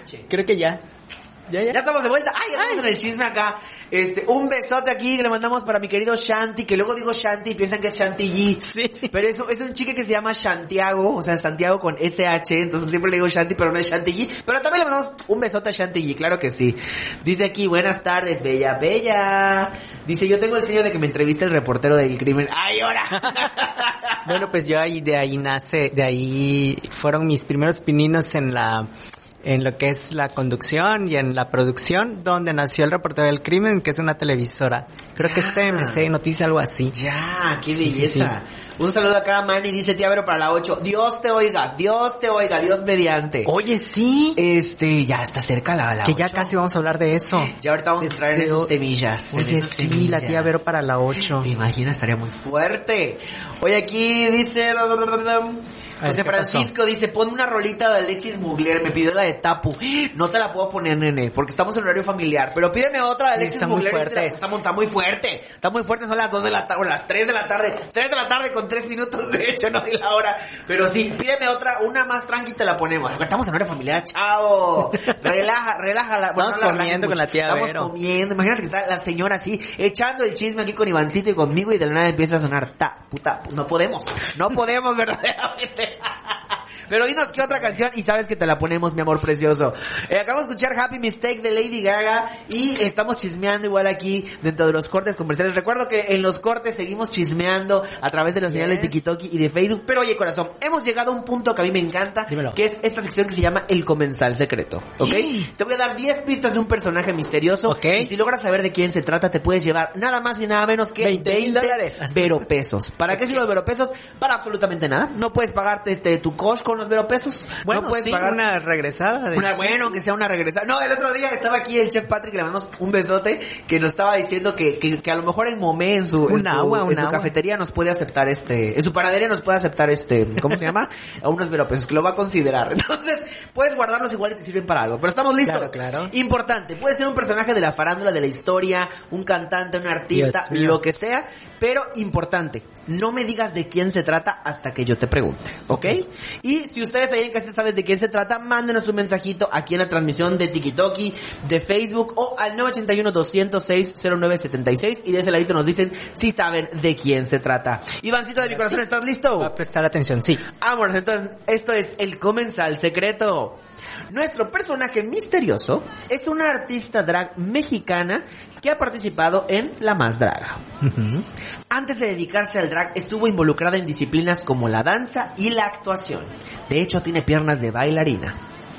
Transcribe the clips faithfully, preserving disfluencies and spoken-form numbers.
Creo que ya. ¿Ya, ya? Ya estamos de vuelta. Ay, ya estamos Ay. en el chisme acá. Este, un besote aquí que le mandamos para mi querido Shanti, que luego digo Shanti y piensan que es Shanti G. Sí. Pero eso es un chico que se llama Santiago, o sea, Santiago con S H, entonces siempre le digo Shanti, pero no es Shanti G. Pero también le mandamos un besote a Shanti G, claro que sí. Dice aquí, buenas tardes, bella, bella. Dice, yo tengo el sueño de que me entreviste el reportero del crimen. ¡Ay, ahora! Bueno, pues yo ahí, de ahí nace, de ahí fueron mis primeros pininos en la... en lo que es la conducción y en la producción, donde nació el reportero del crimen, que es una televisora. Creo ya. que es T M C Noticias, algo así. Ya, qué belleza. Sí, sí. Un saludo acá a Manny, dice tía Vero para la ocho. Dios te oiga, Dios te oiga, Dios mediante. Oye, sí. Este, ya está cerca la, la Que ocho. Ya casi vamos a hablar de eso. Ya ahorita vamos este, a entrar en esos temillas. Oye, esos sí, temillas. la tía Vero para la ocho. Me imagino, estaría muy fuerte. Oye, aquí dice... José Francisco dice, pon una rolita de Alexis Mugler, me pidió la de Tapu. No te la puedo poner, nene, porque estamos en horario familiar. Pero pídeme otra de Alexis está Mugler. Muy fuerte. Está, está muy fuerte. Está muy fuerte, son las dos de la tarde, o las tres de la tarde. tres de la tarde con tres minutos, de hecho, no di la hora. Pero sí, pídeme otra, una más tranqui te la ponemos. Estamos en horario familiar, chao. Relaja, relaja. La, estamos bueno, comiendo con la tía Estamos Vero. comiendo. Imagínate que está la señora así, echando el chisme aquí con Ivancito y conmigo, y de la nada empieza a sonar ta, puta. No podemos. No podemos, verdaderamente. Pero dinos qué otra canción y sabes que te la ponemos, mi amor precioso. Eh, acabamos de escuchar Happy Mistake de Lady Gaga y estamos chismeando igual aquí dentro de los cortes comerciales. Recuerdo que en los cortes seguimos chismeando a través de las yes. señales de TikTok y de Facebook. Pero oye, corazón, hemos llegado a un punto que a mí me encanta. Dímelo. Que es esta sección que se llama El Comensal Secreto, ¿ok? Sí. Te voy a dar diez pistas de un personaje misterioso. Okay. Y si logras saber de quién se trata, te puedes llevar nada más y nada menos que veinte dólares. Veropesos. ¿Para okay. qué sirven los veropesos? Para absolutamente nada. No puedes pagarte este tu coche con los veropesos. Bueno, no puedes sí, pagar una regresada. De una, bueno, que sea una regresada. No, el otro día estaba aquí el chef Patrick, le mandamos un besote, que nos estaba diciendo que, que, que a lo mejor en Momé, en su, un en agua, su, un en agua. su cafetería nos puede aceptar este, en su panadería nos puede aceptar este, ¿cómo se llama? A unos veropesos, que lo va a considerar. Entonces, puedes guardarlos igual y te sirven para algo. Pero estamos listos. Claro, claro. Importante, puede ser un personaje de la farándula, de la historia, un cantante, un artista, lo que sea, pero importante, no me digas de quién se trata hasta que yo te pregunte, ¿ok? okay. Y si ustedes ahí en casa saben de quién se trata, mándenos un mensajito aquí en la transmisión de TikTok, de Facebook o al nueve ocho uno, dos cero seis, cero nueve siete seis y de ese ladito nos dicen si saben de quién se trata. Ivancito de mi corazón, ¿estás listo? Va a prestar atención, sí. Vámonos, entonces, esto es El Comensal Secreto. Nuestro personaje misterioso es una artista drag mexicana que ha participado en La Más Draga. Uh-huh. Antes de dedicarse al drag estuvo involucrada en disciplinas como la danza y la actuación. De hecho, tiene piernas de bailarina.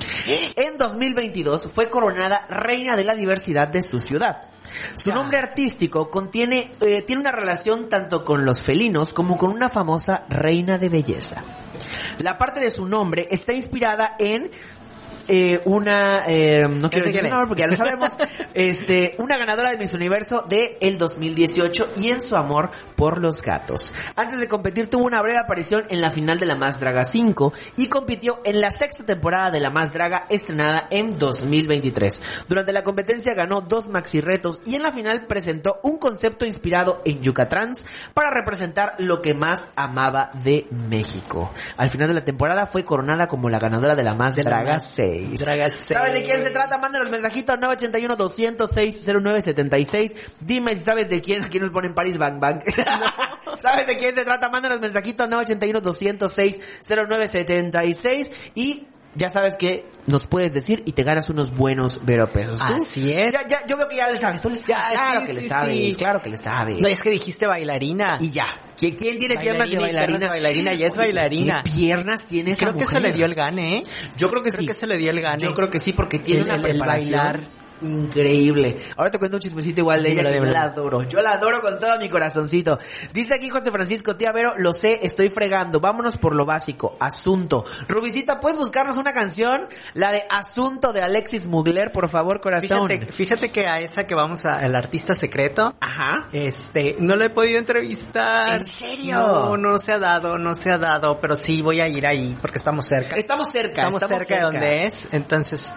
En dos mil veintidós fue coronada reina de la diversidad de su ciudad. Su nombre artístico contiene eh, tiene una relación tanto con los felinos como con una famosa reina de belleza. La parte de su nombre está inspirada en Eh, una, eh, no quiero decir el nombre porque ya lo sabemos, este, una ganadora de Miss Universo de el dos mil dieciocho y en su amor por los gatos. Antes de competir tuvo una breve aparición en la final de La Más Draga cinco y compitió en la sexta temporada de La Más Draga estrenada en dos mil veintitrés. Durante la competencia ganó dos maxi retos y en la final presentó un concepto inspirado en Yucatán para representar lo que más amaba de México. Al final de la temporada fue coronada como la ganadora de La Más Draga seis. Draga seis. ¿Sabes de quién se trata? Mándanos mensajitos nueve ocho uno, dos cero seis, cero nueve siete seis. Dime si sabes de quién, aquí nos ponen Paris Bang Bang. No. ¿Sabes de quién se trata? Mándanos mensajitos nueve ocho uno, dos cero seis, cero nueve siete seis y ya sabes que nos puedes decir y te ganas unos buenos veropesos. Así es. Ya, ya, yo veo que ya le sabes. Tú le sabes. Ya, claro sí, que sí, le sabes. Sí. Claro que le sabes. No, es que dijiste bailarina. Y ya. ¿Quién, quién tiene bailarina piernas de bailarina? Bailarina, ya es bailarina. ¿Qué piernas tiene esa Creo mujer? que se le dio el gane, ¿eh? Yo creo que creo sí. que se le dio el gane. Yo creo que sí, porque tiene el, una el, preparación. El bailar increíble. Ahora te cuento un chismecito igual de ella, que yo la adoro. Yo la adoro con todo mi corazoncito. Dice aquí José Francisco, tía Vero, lo sé, estoy fregando. Vámonos por lo básico. Asunto. Rubicita, ¿puedes buscarnos una canción? La de Asunto de Alexis Mugler, por favor, corazón. Fíjate, fíjate que a esa que vamos a, el artista secreto. Ajá. Este, no lo he podido entrevistar. ¿En serio? No, no se ha dado, no se ha dado, pero sí voy a ir ahí porque estamos cerca. Estamos cerca. Estamos, estamos cerca, cerca de donde es, entonces...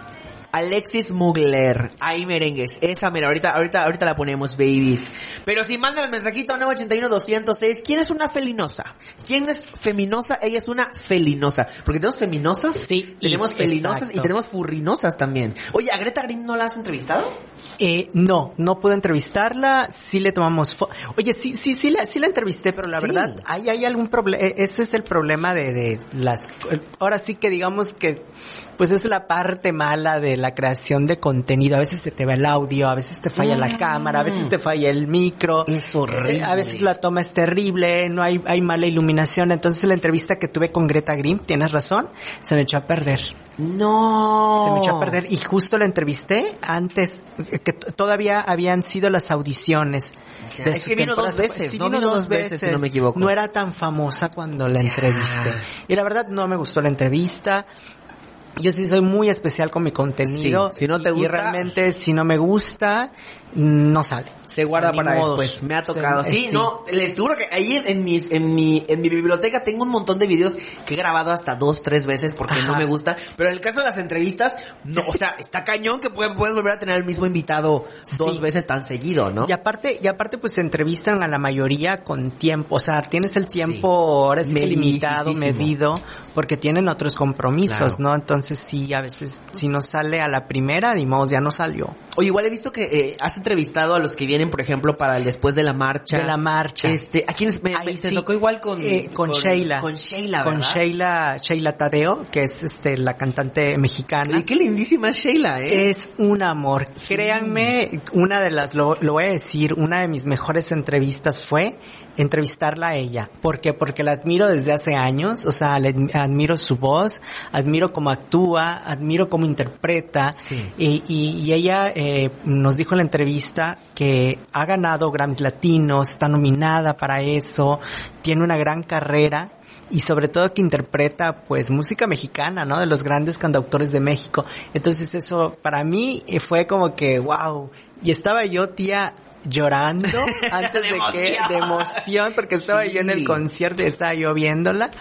Alexis Mugler. Ay, merengues. Esa, mira, ahorita, ahorita, ahorita la ponemos, babies. Pero si mandan el mensajito nueve ocho uno, dos cero seis, ¿quién es una felinosa? ¿Quién es feminosa? Ella es una felinosa. Porque tenemos feminosas, sí, tenemos y, felinosas exacto. y tenemos furrinosas también. Oye, ¿a Greta Grimm no la has entrevistado? Eh, no, no pude entrevistarla, sí le tomamos fo- Oye, sí, sí, sí la, sí la entrevisté, pero la Sí. verdad, hay, hay algún problema, ese es el problema de, de las, ahora sí que digamos que, pues es la parte mala de la creación de contenido, a veces se te va el audio, a veces te falla mm. la cámara, a veces te falla el micro, es horrible, eh, a veces la toma es terrible, no hay, hay mala iluminación, entonces la entrevista que tuve con Greta Grimm, tienes razón, se me echó a perder. No. Se me echó a perder y justo la entrevisté antes que t- todavía habían sido las audiciones. Ya, es que vino dos veces, sí, no vino dos veces, si no me equivoco. No era tan famosa cuando la ya. entrevisté. Y la verdad no me gustó la entrevista. Yo sí soy muy especial con mi contenido. Sí, si no te gusta. Y realmente si no me gusta, no sale. Se guarda Ni para modos. después. Me ha tocado. Se, sí, sí, no, les juro que ahí en, en, mis, en, mi, en mi biblioteca tengo un montón de videos que he grabado hasta dos, tres veces porque Ajá. no me gusta. Pero en el caso de las entrevistas, no, o sea, está cañón que pueden, puedes volver a tener el mismo invitado dos sí. veces tan seguido, ¿no? Y aparte, y aparte pues se entrevistan a la mayoría con tiempo. O sea, tienes el tiempo sí. ahora sí limitado, medido, porque tienen otros compromisos, claro. ¿no? Entonces sí, a veces, si no sale a la primera, ni modo, ya no salió. Oye, igual he visto que eh, has entrevistado a los que vienen, por ejemplo, para el después de la marcha. De la marcha. Este, ¿a quiénes me, me te sí. tocó igual con, eh, con, con Sheila? Con Sheila, ¿verdad? Con Sheila, Sheila Tadeo, que es este la cantante mexicana. Y qué lindísima es Sheila, ¿eh? Es un amor. Sí. Créanme, una de las, lo, lo voy a decir, una de mis mejores entrevistas fue entrevistarla a ella. ¿Por qué? Porque la admiro desde hace años, o sea, le admiro su voz, admiro cómo actúa, admiro cómo interpreta, sí. y, y, y ella eh, nos dijo en la entrevista que ha ganado Grammys Latinos, está nominada para eso, tiene una gran carrera, y sobre todo que interpreta pues música mexicana, ¿no? De los grandes cantautores de México. Entonces eso para mí fue como que wow. Y estaba yo, tía, llorando antes de, de que de emoción porque estaba sí. yo en el concierto y estaba yo viéndola.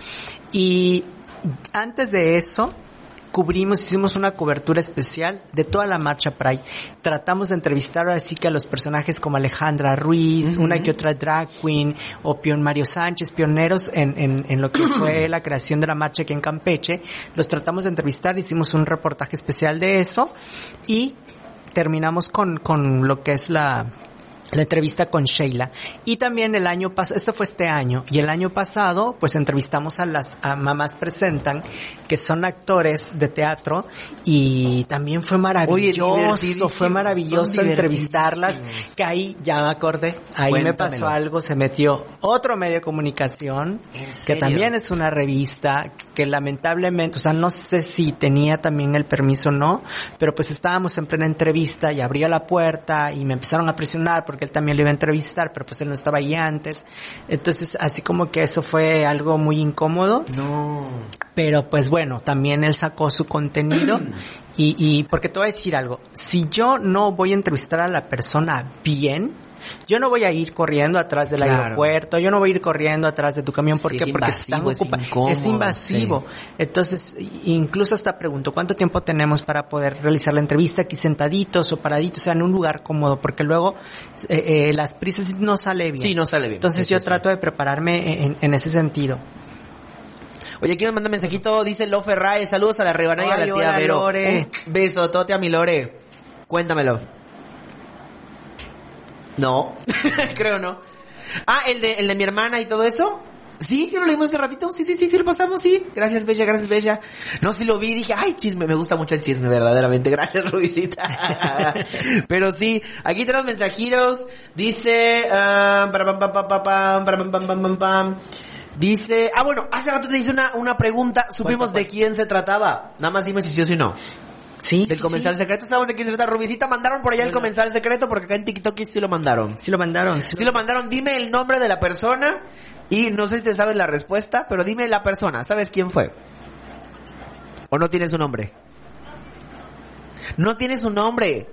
Y antes de eso cubrimos, hicimos una cobertura especial de toda la marcha Pride. Tratamos de entrevistar ahora sí que a los personajes como Alejandra Ruiz, uh-huh. una que otra drag queen, o Pion Mario Sánchez, pioneros en, en, en lo que fue la creación de la marcha aquí en Campeche. Los tratamos de entrevistar, hicimos un reportaje especial de eso y terminamos con, con lo que es la... la entrevista con Sheila. Y también el año pasado, esto fue este año, y el año pasado, pues entrevistamos a las a Mamás Presentan, que son actores de teatro, y también fue maravilloso, Oye, fue maravilloso entrevistarlas, que ahí ya me acordé, ahí Cuéntamelo. me pasó algo, se metió otro medio de comunicación, que también es una revista, que lamentablemente, o sea, no sé si tenía también el permiso o no, pero pues estábamos en plena entrevista, y abría la puerta, y me empezaron a presionar, porque él también lo iba a entrevistar, pero pues él no estaba ahí antes. Entonces, así como que eso fue algo muy incómodo. No. Pero pues bueno, también él sacó su contenido. y, y porque te voy a decir algo. Si yo no voy a entrevistar a la persona bien, yo no voy a ir corriendo atrás del claro. aeropuerto, yo no voy a ir corriendo atrás de tu camión porque sí, porque están ocupados. Es, es invasivo. Sí. Entonces, incluso hasta pregunto, ¿cuánto tiempo tenemos para poder realizar la entrevista aquí sentaditos o paraditos, o sea, en un lugar cómodo? Porque luego eh, eh, las prisas no sale bien. Sí, no sale bien. Entonces, sí, yo sí. trato de prepararme en, en ese sentido. Oye, aquí nos manda un mensajito, dice Lo Ferrae, saludos a la Rebanada y a la tía Vero. Lore. Un besotote a mi Lore. Cuéntamelo. No, creo no. Ah, el de el de mi hermana y todo eso. Sí, sí lo leímos hace ratito. Sí, sí, sí, sí lo pasamos, sí. Gracias, Bella, gracias, Bella. No, sí lo vi, dije, ay, chisme, me gusta mucho el chisme, verdaderamente. Gracias, Luisita. Pero sí, aquí tenemos mensajitos. Dice, um, para pam pam pam pam para pam pam pam pam pam. Dice, ah, bueno, hace rato te hice una una pregunta, supimos de quién se trataba. Nada más dime si sí o si no. Sí. Del sí, comensal sí. secreto, sabemos de quién se trata. Rubicita, mandaron por allá el comensal secreto porque acá en TikTok sí lo mandaron. Sí lo mandaron. Sí, sí lo mandaron. Dime el nombre de la persona y no sé si te sabes la respuesta, pero dime la persona. ¿Sabes quién fue? ¿O no tienes su nombre? No tienes su nombre.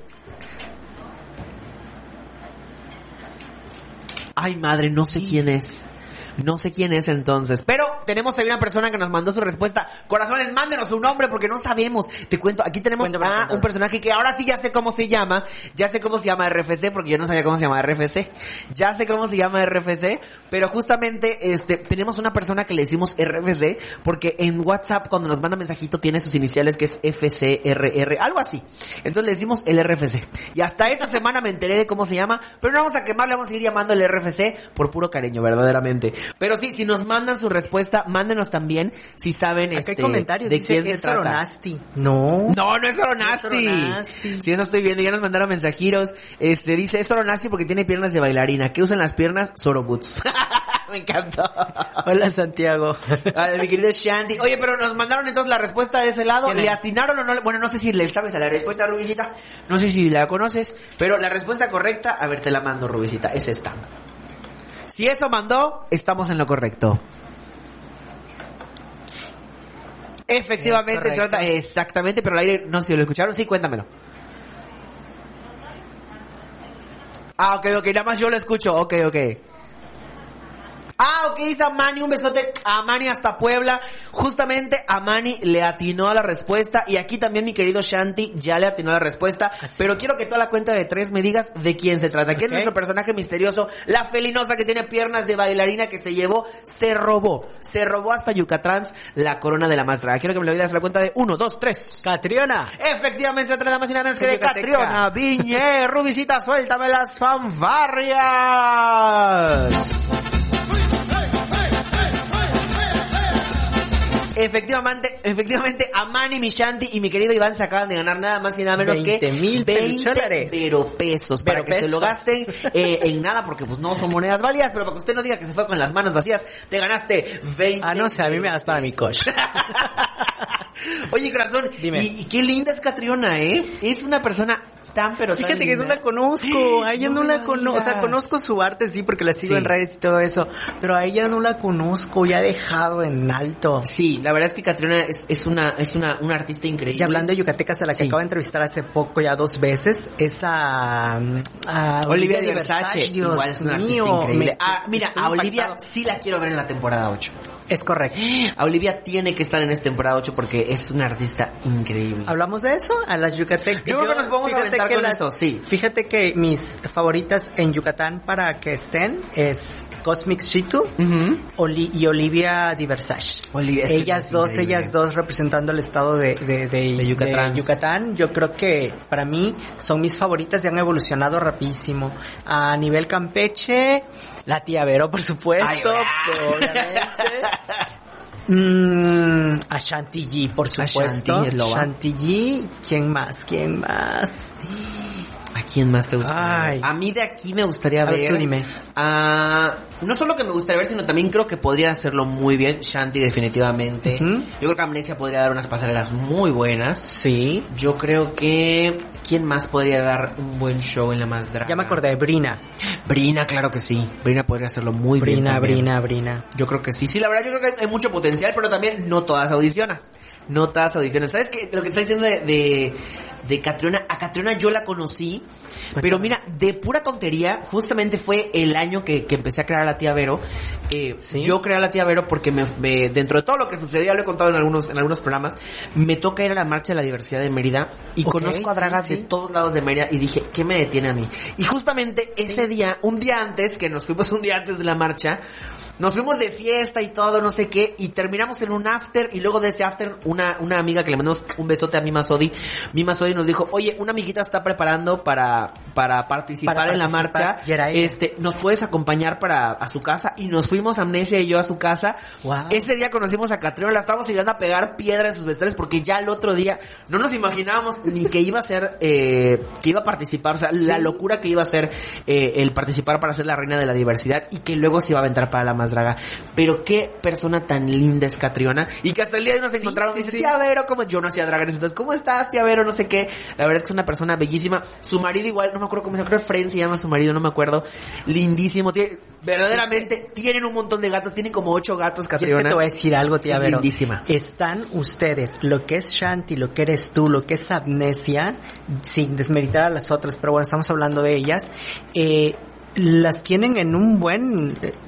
Ay, madre, no sé sí. quién es. No sé quién es entonces. Pero tenemos ahí una persona que nos mandó su respuesta. Corazones, mándenos su nombre porque no sabemos. Te cuento, aquí tenemos Cuéntame, a cuéntame. un personaje que ahora sí ya sé cómo se llama. Ya sé cómo se llama R F C porque yo no sabía cómo se llama R F C. Ya sé cómo se llama R F C, pero justamente este tenemos una persona que le decimos R F C porque en WhatsApp cuando nos manda mensajito tiene sus iniciales que es F C R R, algo así. Entonces le decimos el R F C. Y hasta esta semana me enteré de cómo se llama, pero no vamos a quemar, le vamos a seguir llamando el R F C por puro cariño, verdaderamente. Pero sí, si nos mandan su respuesta, mándenos también si saben Acá este hay comentarios, de dice, quién se es trata. Nasty. No. No, no es Oronasti. No es Oronasti. Sí, eso estoy viendo, ya nos mandaron mensajitos. Este, dice, es Oronasti porque tiene piernas de bailarina. ¿Qué usan las piernas? Soroboots. Me encantó. Hola, Santiago. Ah, mi querido Shanti. Oye, pero nos mandaron entonces la respuesta de ese lado. ¿Quién ¿Le es? atinaron o no? Bueno, no sé si le sabes a la respuesta, Rubicita. No sé si la conoces. Pero la respuesta correcta, a ver, te la mando, Rubicita. Es esta. Si eso mandó, estamos en lo correcto. Efectivamente, Es se trata, exactamente, pero al aire, no sé si lo escucharon. Sí, cuéntamelo. Ah, ok, ok, nada más yo lo escucho. Ok, ok. Ah, ok, dice Amani, un besote a Amani hasta Puebla. Justamente Amani le atinó a la respuesta. Y aquí también mi querido Shanti ya le atinó a la respuesta. Así. Pero quiero que toda la cuenta de tres me digas de quién se trata. ¿Quién Ok. es nuestro personaje misterioso? La felinosa que tiene piernas de bailarina que se llevó, se robó. Se robó hasta Yucatán la corona de la más draga. Quiero que me lo digas a la cuenta de uno, dos, tres. Catriona. Efectivamente, se trata nada más y nada menos que Soy de yucateca. Catriona Viñé. Rubicita, suéltame las fanfarrias. Efectivamente, efectivamente, Amani, mi Shanti y mi querido Iván se acaban de ganar nada más y nada menos que veinte mil veinte pero pesos para Pero que se pesos. lo gasten eh, en nada porque pues no son monedas válidas, pero para que usted no diga que se fue con las manos vacías, te ganaste veinte. Ah, no sé, a mí me das para mi coche. Oye, corazón, Dime. Y, y qué linda es Catriona, ¿eh? Es una persona tan pero tan Fíjate que no linda. la conozco, a ella No no, me la la conozco, o sea, digas. conozco su arte, sí, porque la sigo Sí. en redes y todo eso, pero a ella no la conozco, ya ha dejado en alto. Sí, la verdad es que Catriona es, es una es una, una artista increíble. Y hablando de yucatecas, a la que Sí. acabo de entrevistar hace poco, ya dos veces, es a, a Olivia de Versace, Dios igual es una artista mío. increíble. me- Ah, mira, estoy a Olivia impactado. sí la quiero ver en la temporada ocho. Es correcto. A Olivia tiene que estar en esta temporada ocho porque es una artista increíble. ¿Hablamos de eso? A las yucatecas. Yo creo que nos podemos fíjate aventar que con las- eso, sí. Fíjate que mis favoritas en Yucatán para que estén es Cosmic Shitu Ujú. Oli- y Olivia de Versace. Olivia es ellas es dos, increíble. ellas dos representando el estado de, de, de, De Yucatán. de Yucatán. Yo creo que para mí son mis favoritas y han evolucionado rapidísimo. A nivel Campeche, la tía Vero, por supuesto. Ay, ah. obviamente. Mm, a Chantilly, por A supuesto. Chantilly es loba. Chantilly, ¿quién más? ¿Quién más? ¿A quién más te gusta? Ay. A mí de aquí me gustaría A ver, ver. tú dime. Ah, no solo que me gustaría ver, sino también creo que podría hacerlo muy bien. Shanti, definitivamente. Ujú. Yo creo que Amnesia podría dar unas pasarelas muy buenas. Sí. Yo creo que. ¿Quién más podría dar un buen show en la más draga? Ya me acordé, Brina. Brina, claro que sí. Brina podría hacerlo muy bien. Brina, también. Brina, Brina. Yo creo que sí. Sí, la verdad, yo creo que hay mucho potencial, pero también no todas audicionan. No todas audicionan. ¿Sabes qué? Lo que está diciendo de, de, de Catriona, a Catriona yo la conocí, pero mira, de pura tontería, justamente fue el año que, que empecé a crear a la tía Vero. Eh, ¿Sí? Yo creé a la tía Vero porque me, me- dentro de todo lo que sucedía, lo he contado en algunos, en algunos programas, me toca ir a la Marcha de la Diversidad de Mérida y Ok, conozco a sí, dragas sí. de todos lados de Mérida y dije, ¿qué me detiene a mí? Y justamente ese día, un día antes, que nos fuimos un día antes de la marcha, nos fuimos de fiesta y todo, no sé qué, y terminamos en un after, y luego de ese after, una, una amiga que le mandamos un besote a Mima Sodi, Mima Sodi nos dijo, oye, una amiguita está preparando para, para participar Para en la participar, marcha, y era ella. este, ¿nos puedes acompañar para, a su casa? Y nos fuimos Amnesia y yo a su casa. Wow. Ese día conocimos a Catriona, la estábamos ayudando a pegar piedra en sus vestuarios, porque ya el otro día no nos imaginábamos ni que iba a ser, eh, que iba a participar, o sea, la locura que iba a ser eh, el participar para ser la reina de la diversidad y que luego se iba a aventar para la más draga. Pero qué persona tan linda es Catriona, y que hasta el día de hoy nos encontramos y sí, dice, sí. tía Vero, como yo no hacía drag, entonces, ¿cómo estás, tía Vero? No sé qué. La verdad es que es una persona bellísima. Su marido igual, no me acuerdo cómo se llama, creo que Fren se llama su marido, no me acuerdo. Lindísimo, tiene, verdaderamente, tienen un montón de gatos, tienen como ocho gatos, Y es Catriona. que te voy a decir algo, tía Es Vero. lindísima. Están ustedes, lo que es Shanti, lo que eres tú, lo que es Amnesia, sin desmeritar a las otras, pero bueno, estamos hablando de ellas, eh, las tienen en un buen, eh,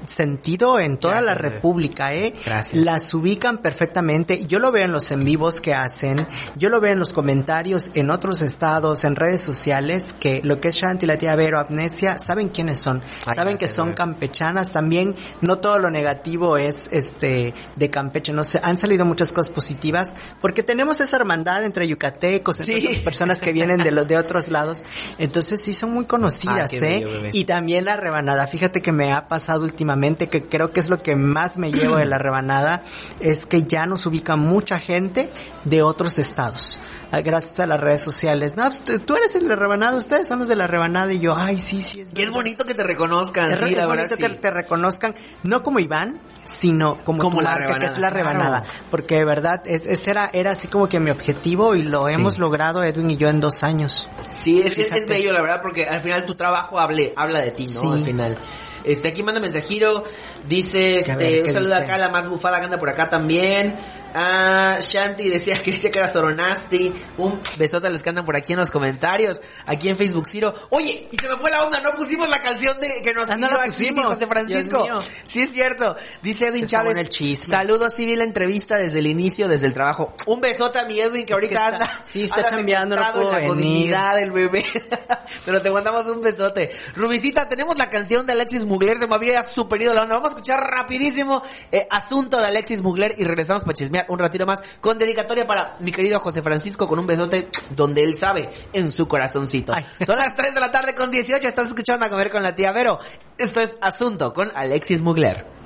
sentido en toda Gracias, la bebé. República, ¿eh? Gracias. Las ubican perfectamente. Yo lo veo en los en vivos que hacen, yo lo veo en los comentarios en otros estados, en redes sociales, que lo que es Shanti, la tía Vero, Amnesia, saben quiénes son. Ay, saben gracias, que son bebé. campechanas. También no todo lo negativo es este de Campeche, no sé, han salido muchas cosas positivas, porque tenemos esa hermandad entre yucatecos, Sí. entre otras personas que vienen de los de otros lados. Entonces sí son muy conocidas, Ah, qué ¿eh? bello, bebé. Y también la rebanada. Fíjate que me ha pasado últimamente, que creo que es lo que más me llevo de la rebanada, es que ya nos ubica mucha gente de otros estados. Ah, gracias a las redes sociales. No, pues, tú eres el de la rebanada, ustedes son los de la rebanada. Y yo, ay, sí, sí. Es Y es verdad. bonito que te reconozcan, Es, sí, es la bonito verdad, que sí. te reconozcan, no como Iván, sino como, Como tu la marca, rebanada, que es la claro. rebanada. Porque de verdad, es, ese era, era así como que mi objetivo y lo Sí. hemos logrado Edwin y yo en dos años. Sí, es, es, Fíjate. es bello, la verdad, porque al final tu trabajo hable, habla de ti, ¿no? Sí. Al final. Este, aquí manda mensajero, dice, Que a este, ver, un ¿qué saludo dice? acá, la más bufada que anda por acá también. Ah, Shanti decía que decía que era Soronasti. Un besote a los que andan por aquí en los comentarios. Aquí en Facebook Ciro. Oye, y se me fue la onda, no pusimos la canción de que nos Ah, no pidió la aquí pusimos. José Francisco. Dios mío. Sí, es cierto. Dice Edwin Está Chávez. bueno el chisme. Saludos, sí vi la entrevista desde el inicio, desde el trabajo. Un besote a mi Edwin que Es ahorita que está- anda. sí, está anda chambeando, no secuestrado en pudo la venir. godinidad del bebé. Pero te mandamos un besote. Rubicita, tenemos la canción de Alexis Mugler. Se me había super ido la onda. Vamos a escuchar rapidísimo eh, Asunto de Alexis Mugler y regresamos para chismear un ratito más con dedicatoria para mi querido José Francisco con un besote donde él sabe, en su corazoncito. Ay. Son las tres de la tarde con dieciocho. Estás escuchando A Comer con la Tía Vero. Esto es Asunto con Alexis Mugler.